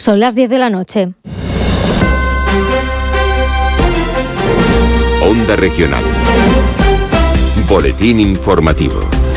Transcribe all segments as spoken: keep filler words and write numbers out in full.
Son las diez de la noche. Onda Regional. Boletín informativo.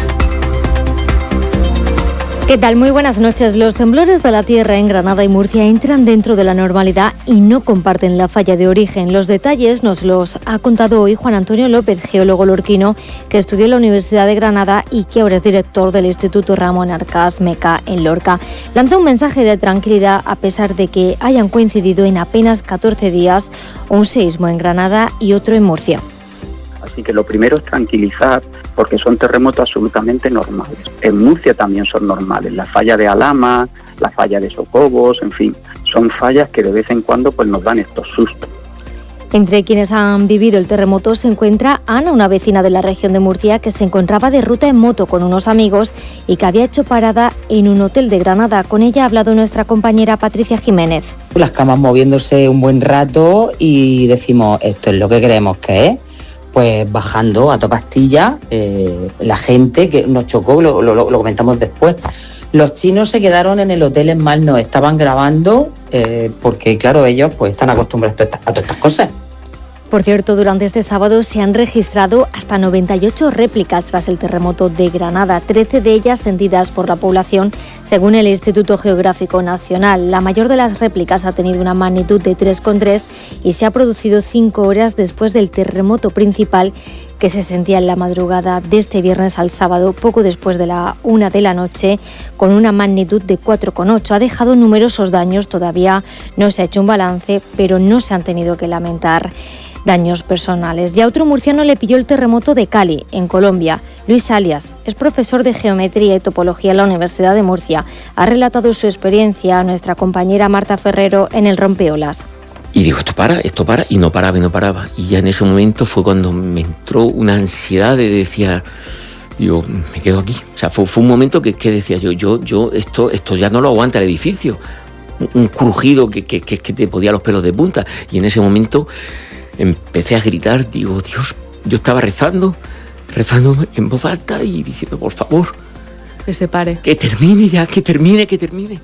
¿Qué tal? Muy buenas noches. Los temblores de la tierra en Granada y Murcia entran dentro de la normalidad y no comparten la falla de origen. Los detalles nos los ha contado hoy Juan Antonio López, geólogo lorquino, que estudió en la Universidad de Granada y que ahora es director del Instituto Ramón Arcas Meca en Lorca. Lanza un mensaje de tranquilidad a pesar de que hayan coincidido en apenas catorce días un seísmo en Granada y otro en Murcia. Así que lo primero es tranquilizar, porque son terremotos absolutamente normales. En Murcia también son normales. La falla de Alhama, la falla de Socobos, en fin, son fallas que de vez en cuando pues, nos dan estos sustos. Entre quienes han vivido el terremoto se encuentra Ana, una vecina de la región de Murcia que se encontraba de ruta en moto con unos amigos y que había hecho parada en un hotel de Granada. Con ella ha hablado nuestra compañera Patricia Jiménez. Las camas moviéndose un buen rato y decimos, esto es lo que creemos que es. Pues bajando a toda pastilla, eh, la gente que nos chocó, lo, lo, lo comentamos después. Los chinos se quedaron en el hotel en Malno, estaban grabando, eh, porque claro, ellos pues están acostumbrados a todas estas, a todas estas cosas. Por cierto, durante este sábado se han registrado hasta noventa y ocho réplicas tras el terremoto de Granada, trece de ellas sentidas por la población, según el Instituto Geográfico Nacional. La mayor de las réplicas ha tenido una magnitud de tres coma tres y se ha producido cinco horas después del terremoto principal que se sentía en la madrugada de este viernes al sábado, poco después de la una de la noche, con una magnitud de cuatro coma ocho. Ha dejado numerosos daños, todavía no se ha hecho un balance, pero no se han tenido que lamentar daños personales. Y a otro murciano le pilló el terremoto de Cali, en Colombia. Luis Alias es profesor de Geometría y Topología en la Universidad de Murcia. Ha relatado su experiencia a nuestra compañera Marta Ferrero en el Rompeolas. Y digo, esto para, esto para, y no paraba, y no paraba. Y ya en ese momento fue cuando me entró una ansiedad de decir, digo, me quedo aquí. O sea, fue, fue un momento que, que decía yo, yo, yo, esto, esto ya no lo aguanta el edificio. Un, un crujido que, que, que, que te podía los pelos de punta. Y en ese momento empecé a gritar, digo, Dios, yo estaba rezando, rezando en voz alta y diciendo, por favor, que se pare. Que termine ya, que termine, que termine.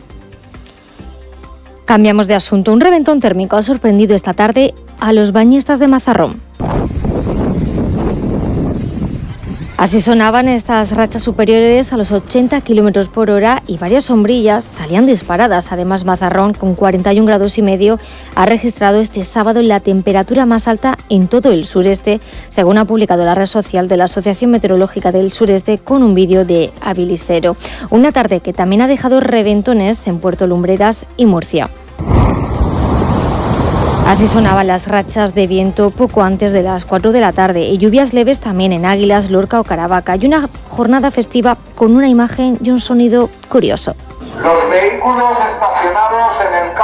Cambiamos de asunto. Un reventón térmico ha sorprendido esta tarde a los bañistas de Mazarrón. Así sonaban estas rachas superiores a los ochenta kilómetros por hora y varias sombrillas salían disparadas. Además, Mazarrón, con cuarenta y un grados y medio, ha registrado este sábado la temperatura más alta en todo el sureste, según ha publicado la red social de la Asociación Meteorológica del Sureste con un vídeo de Abilisero. Una tarde que también ha dejado reventones en Puerto Lumbreras y Murcia. Así sonaban las rachas de viento poco antes de las cuatro de la tarde y lluvias leves también en Águilas, Lorca o Caravaca, y una jornada festiva con una imagen y un sonido curioso. Los vehículos estacionados en el